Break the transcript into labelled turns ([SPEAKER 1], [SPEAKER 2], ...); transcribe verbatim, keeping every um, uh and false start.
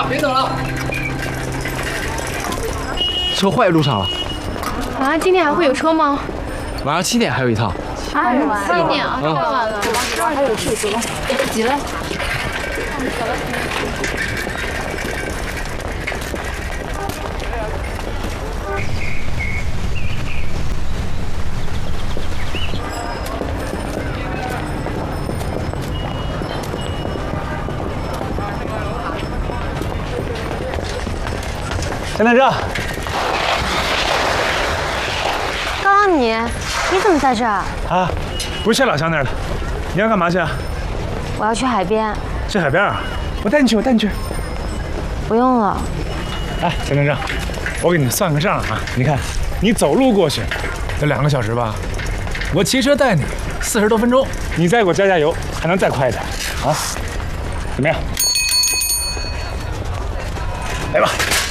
[SPEAKER 1] 别等了。车坏路上了。
[SPEAKER 2] 啊，今天还会有车吗？
[SPEAKER 1] 晚上七点还有一趟。
[SPEAKER 2] 啊，七点啊，太晚了。还有事，走吧。急了。
[SPEAKER 3] 陈大正，
[SPEAKER 4] 刚刚你，你怎么在这儿？
[SPEAKER 3] 啊，不是老乡那儿的，你要干嘛去啊？
[SPEAKER 4] 我要去海边。
[SPEAKER 3] 去海边啊？我带你去，我带你去。
[SPEAKER 4] 不用了。
[SPEAKER 3] 哎，陈大正，我给你算个账啊！你看，你走路过去得两个小时吧，我骑车带你四十多分钟，你再给我加加油，还能再快一点啊？怎么样？来吧。